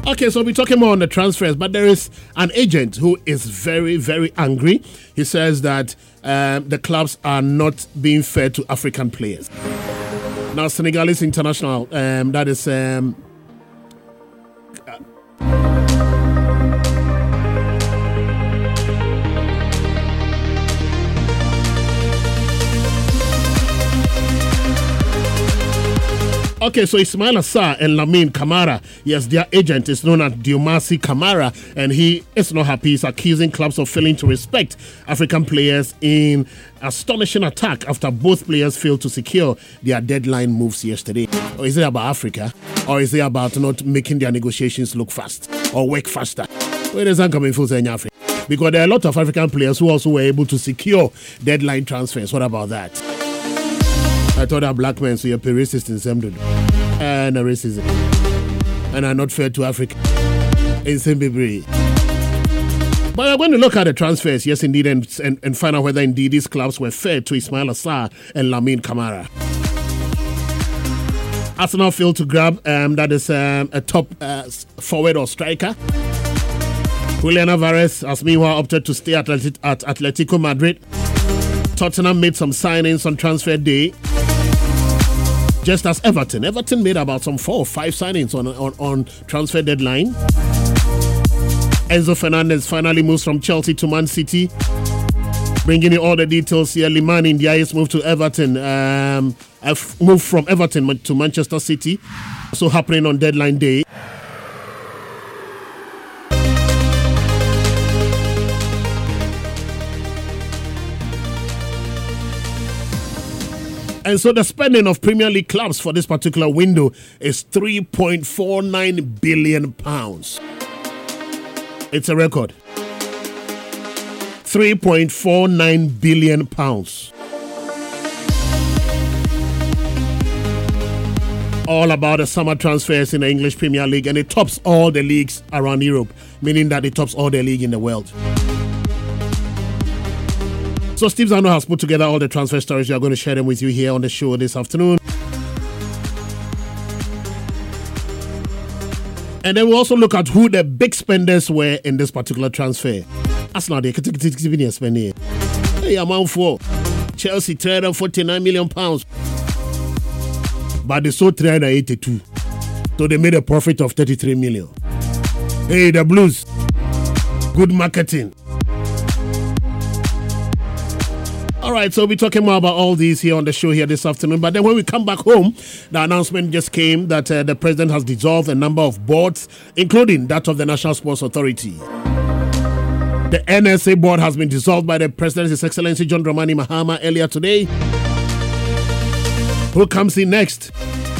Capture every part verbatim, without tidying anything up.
Okay, so we're talking more on the transfers, but there is an agent who is very, very angry. He says that um, the clubs are not being fair to African players. Now, Senegalese international, um, that is... Um, Okay, so Ismail Assar and Lamine Camara, yes, their agent is known as Diomasi Camara, and he is not happy. He's accusing clubs of failing to respect African players in astonishing attack after both players failed to secure their deadline moves yesterday. Or is it about Africa? Or is it about not making their negotiations look fast or work faster? Well, it doesn't come in full in Africa. Because there are a lot of African players who also were able to secure deadline transfers. What about that? I thought that black men, so you're racist in some and a racism, and are not fair to Africa in Zimbabwe. But we're going to look at the transfers, yes, indeed, and, and, and find out whether indeed these clubs were fair to Ismail Assar and Lamine Camara. Arsenal failed to grab um, that is um, a top uh, forward or striker. Julian Alvarez has meanwhile opted to stay at, at Atletico Madrid. Tottenham made some signings on transfer day. Just as Everton. Everton made about some four or five signings on, on, on transfer deadline. Enzo Fernandez finally moves from Chelsea to Man City. Bringing you all the details here. Limani Ndiaye's moved to Everton. Um, moved from Everton to Manchester City. So happening on deadline day. And so the spending of Premier League clubs for this particular window is three point four nine billion pounds. It's a record. three point four nine billion pounds. All about the summer transfers in the English Premier League, and it tops all the leagues around Europe, meaning that it tops all the league in the world. So Steve Zano has put together all the transfer stories. We are going to share them with you here on the show this afternoon. And then we'll also look at who the big spenders were in this particular transfer. That's not the spending. Hey, amount for Chelsea three hundred forty-nine million pounds. But they sold three hundred eighty-two. So they made a profit of thirty-three million. Hey, the Blues. Good marketing. All right, so we'll be talking more about all these here on the show here this afternoon. But then when we come back home, the announcement just came that uh, the president has dissolved a number of boards, including that of the National Sports Authority. The N S A board has been dissolved by the President, His Excellency John Dramani Mahama, earlier today. Who comes in next?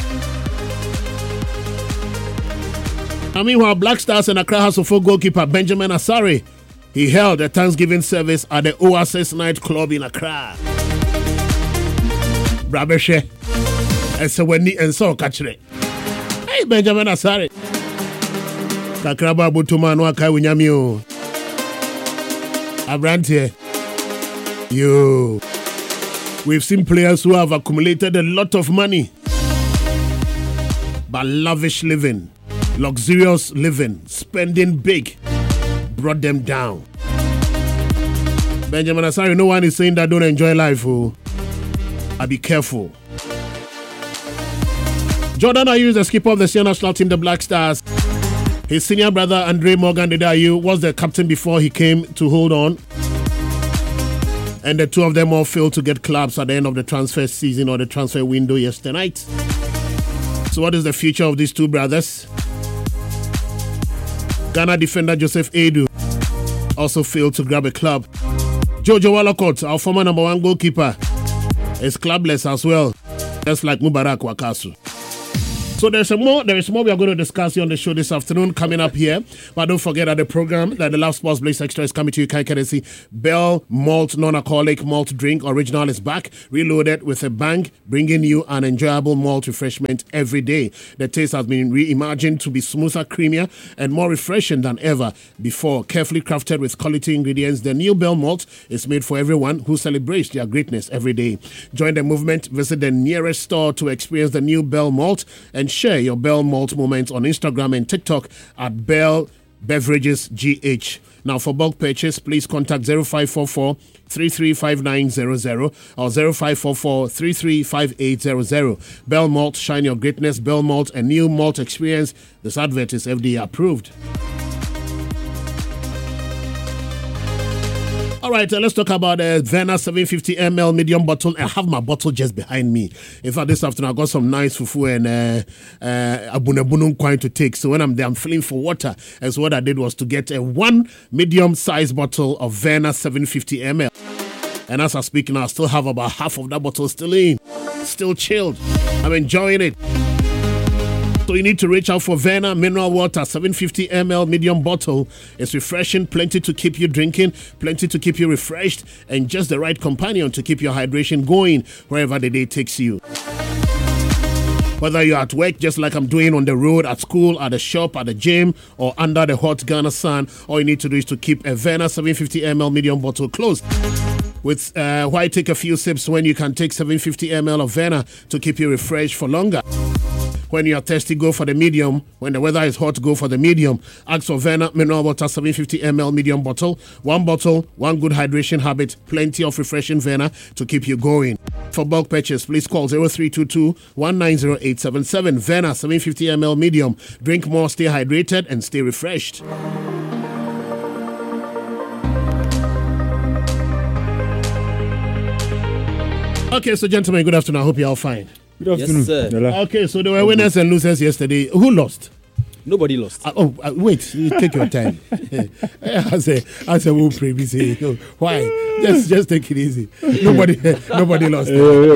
And meanwhile, Black Stars and Accra House of Folk goalkeeper Benjamin Asare, he held a Thanksgiving service at the Oasis nightclub in Accra. Brabeshe. And so when and so catch it. Hey, Benjamin Asare. Kakraba Butuma no Akai Winyamio. Abrante. Yo. We've seen players who have accumulated a lot of money, but lavish living, luxurious living, spending big, brought them down. Benjamin Asare, no one is saying that don't enjoy life. Oh, I be careful. Jordan Ayew is the skipper of the senior national team, the Black Stars. His senior brother Andre Morgan Ayew was the captain before he came to hold on. And the two of them all failed to get clubs at the end of the transfer season or the transfer window yesterday night. So what is the future of these two brothers? Ghana defender Joseph Edu also failed to grab a club. Jojo Walcott, our former number one goalkeeper, is clubless as well, just like Mubarak Wakasu. So there's a more, there is more we are going to discuss here on the show this afternoon coming up here. But don't forget that the program, that the Love Sports Blaze Extra is coming to you, courtesy Bell Malt Non-Alcoholic Malt Drink. Original is back, reloaded with a bang, bringing you an enjoyable malt refreshment every day. The taste has been reimagined to be smoother, creamier, and more refreshing than ever before. Carefully crafted with quality ingredients, the new Bell Malt is made for everyone who celebrates their greatness every day. Join the movement. Visit the nearest store to experience the new Bell Malt. And and share your Bell Malt moments on Instagram and TikTok at Bell Beverages G H. Now, for bulk purchase, please contact zero five four four, three three five nine zero zero or zero five four four, three three five eight zero zero. Bell Malt, shine your greatness. Bell Malt, a new malt experience. This advert is F D A approved. All right, uh, let's talk about the uh, Verna seven fifty milliliter medium bottle. I have my bottle just behind me. In fact, this afternoon I got some nice fufu and uh, uh, abunabunum coin to take. So when I'm there, I'm feeling for water. And so what I did was to get a one medium-sized bottle of Verna seven fifty milliliter. And as I speak now, I still have about half of that bottle still in, still chilled. I'm enjoying it. So you need to reach out for Verna Mineral Water seven fifty milliliter medium bottle. It's refreshing, plenty to keep you drinking, plenty to keep you refreshed, and just the right companion to keep your hydration going wherever the day takes you. Whether you're at work, just like I'm doing on the road, at school, at the shop, at the gym, or under the hot Ghana sun, all you need to do is to keep a Verna seven fifty milliliter medium bottle closed. With uh, why take a few sips when you can take seven fifty milliliters of Verna to keep you refreshed for longer? When you are thirsty, go for the medium. When the weather is hot, go for the medium. Ask for Verna Mineral Water seven fifty milliliter medium bottle. One bottle, one good hydration habit, plenty of refreshing Verna to keep you going. For bulk purchase, please call zero three two two, one nine zero eight seven seven. Verna seven fifty milliliter medium. Drink more, stay hydrated, and stay refreshed. Okay, so gentlemen, good afternoon. I hope you're all fine. Good afternoon. Yes, sir. Okay, so there were winners and losers yesterday. Who lost? Nobody lost. Uh, oh, uh, wait. You take your time. I say, I say, we'll pray. Say, no. Why? Just, just take it easy. Nobody, nobody lost.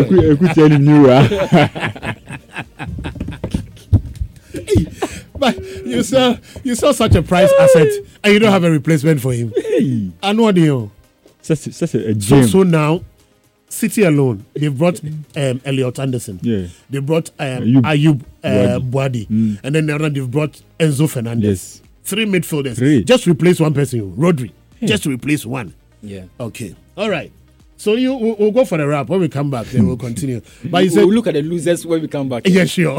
But you saw, you saw such a price asset, and you don't have a replacement for him. And what do you? Such, such a, a so, gem. so now. City alone, they brought um, Elliot Anderson. Yeah. They brought um, Ayub, Ayub uh, Boadi. Boadi. Mm. And then they've brought Enzo Fernandez. Yes. Three midfielders. Three. Just replace one person, Rodri. Yeah. Just to replace one. Yeah. Okay. All right. So you we'll, we'll go for the wrap. When we come back, then we'll continue. But you we'll said, look at the losers when we come back. Yeah, sure.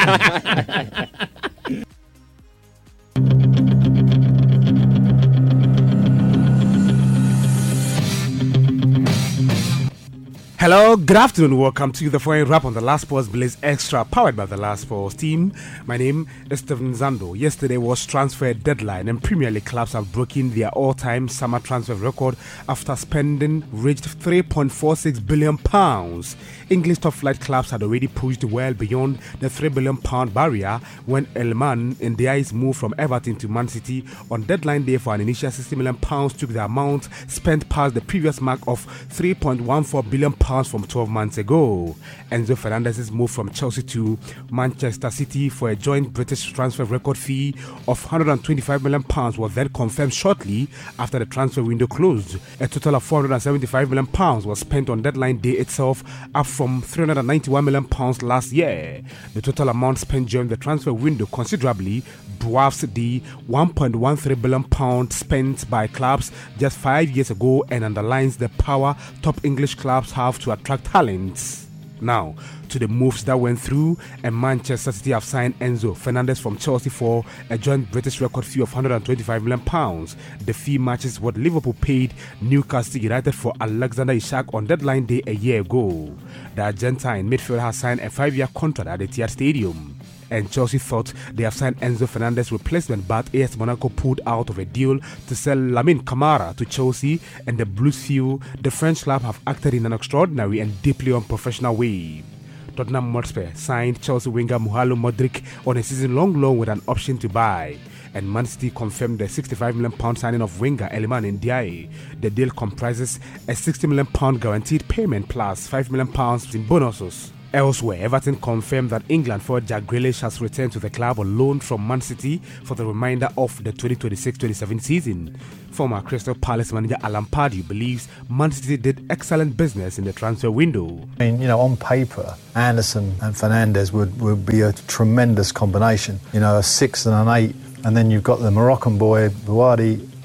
Hello, good afternoon. Welcome to the foreign wrap on the Last Sports Blaze Extra, powered by the Last Sports team. My name is Stephen Zando. Yesterday was transfer deadline, and Premier League clubs have broken their all-time summer transfer record after spending reached three point four six billion pounds. English top-flight clubs had already pushed well beyond the three billion pound barrier when Elman Ndiaye's move from Everton to Man City on deadline day for an initial sixty million pounds took the amount spent past the previous mark of three point one four billion pounds from twelve months ago. Enzo Fernandez's move from Chelsea to Manchester City for a joint British transfer record fee of one hundred twenty-five million pounds was then confirmed shortly after the transfer window closed. A total of four hundred seventy-five million pounds was spent on deadline day itself, up from three hundred ninety-one million pounds last year. The total amount spent during the transfer window considerably dwarfs the one point one three billion pounds spent by clubs just five years ago and underlines the power top English clubs have to attract talents. Now, to the moves that went through, and Manchester City have signed Enzo Fernandez from Chelsea for a joint British record fee of one hundred twenty-five million pounds. The fee matches what Liverpool paid Newcastle United for Alexander Isak on deadline day a year ago. The Argentine midfielder has signed a five-year contract at the Etihad Stadium. And Chelsea thought they have signed Enzo Fernandez's replacement, but A S Monaco pulled out of a deal to sell Lamine Camara to Chelsea, and the Blues feel the French club have acted in an extraordinary and deeply unprofessional way. Tottenham Hotspur signed Chelsea winger Mouhalu Modric on a season-long loan with an option to buy. And Man City confirmed the sixty-five million pound signing of winger Iliman Ndiaye. The deal comprises a sixty million pound guaranteed payment plus five million pounds in bonuses. Elsewhere, Everton confirmed that England forward Jack Grealish has returned to the club on loan from Man City for the remainder of the twenty twenty-six twenty-seven season. Former Crystal Palace manager Alan Pardew believes Man City did excellent business in the transfer window. I mean, you know, on paper, Anderson and Fernandez would, would be a tremendous combination. You know, a six and an eight, and then you've got the Moroccan boy, Boadi,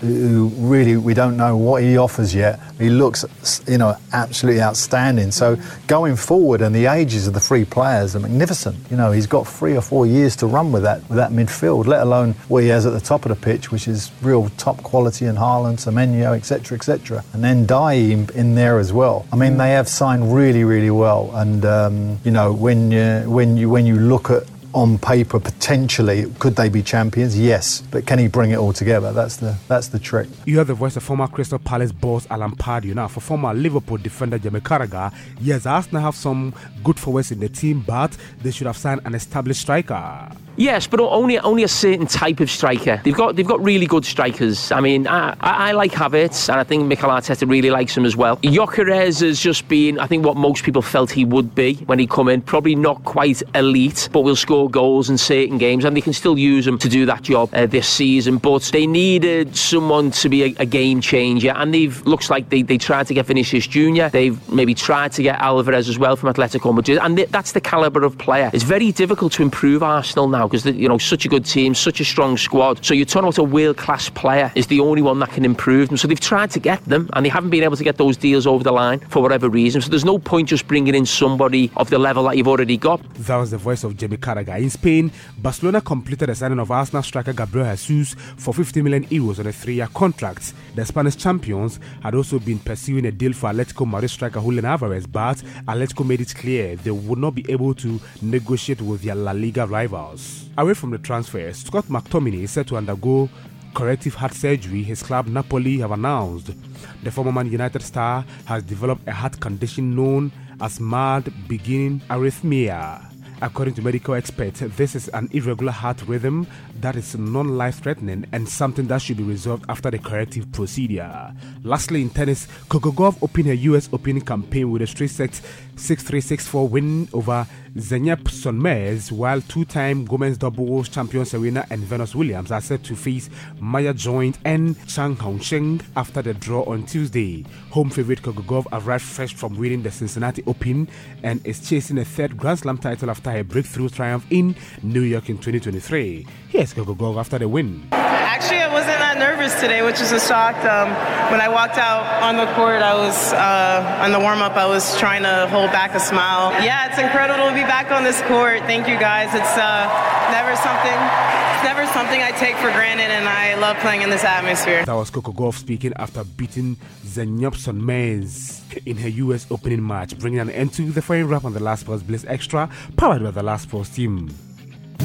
who really we don't know what he offers yet. He looks, you know, absolutely outstanding. So going forward, and the ages of the three players are magnificent. You know, he's got three or four years to run with that with that midfield, let alone what he has at the top of the pitch, which is real top quality in Haaland, Semenyo, et cetera, et cetera. And then Dai in, in there as well. I mean, they have signed really, really well. And um, you know, when you, when you when you look at on paper, potentially, could they be champions? Yes, but can he bring it all together? That's the that's the trick. You heard the voice of former Crystal Palace boss Alan Pardew. Now, for former Liverpool defender Jamie Carragher, yes, Arsenal have some good forwards in the team, but they should have signed an established striker. Yes, but only only a certain type of striker. They've got they've got really good strikers. I mean, I, I, I like Havertz, and I think Mikel Arteta really likes him as well. Gyökeres has just been, I think, what most people felt he would be when he come in. Probably not quite elite, but will score goals in certain games, and they can still use him to do that job uh, this season. But they needed someone to be a, a game changer, and they've looks like they, they tried to get Vinicius Junior They've maybe tried to get Alvarez as well from Atletico Madrid, and th- that's the calibre of player. It's very difficult to improve Arsenal now, because, you know, such a good team, such a strong squad. So you turn out a world-class player is the only one that can improve them. So they've tried to get them, and they haven't been able to get those deals over the line for whatever reason. So there's no point just bringing in somebody of the level that you've already got. That was the voice of Jamie Carragher. In Spain, Barcelona completed the signing of Arsenal striker Gabriel Jesus for fifty million euros on a three-year contract. The Spanish champions had also been pursuing a deal for Atletico Madrid striker Julian Alvarez, but Atletico made it clear they would not be able to negotiate with their La Liga rivals. Away from the transfers, Scott McTominay is set to undergo corrective heart surgery. His club Napoli have announced. The former Man United star has developed a heart condition known as mild beginning arrhythmia. According to medical experts, this is an irregular heart rhythm that is non-life-threatening and something that should be resolved after the corrective procedure. Lastly, in tennis, Coco Gauff opened her U S Open campaign with a straight-set six three six four win over Zeynep Sonmez, while two-time women's doubles champion Serena and Venus Williams are set to face Maya Joint and Chang Hongsheng after the draw on Tuesday. Home favorite Coco Gauff arrived fresh from winning the Cincinnati Open and is chasing a third Grand Slam title after her breakthrough triumph in New York in twenty twenty-three. Here's Coco Gauff after the win. Actually, I wasn't that nervous today, which is a shock. Um, when I walked out on the court, I was, uh, on the warm-up, I was trying to hold back a smile. Yeah, it's incredible to be back on this court. Thank you, guys. It's uh, never something it's never something I take for granted, and I love playing in this atmosphere. That was Coco Gauff speaking after beating Zeynep Sonmez in her U S opening match, bringing an end to the fine wrap on the Last Sports Bliss Extra, powered by the Last Sports team.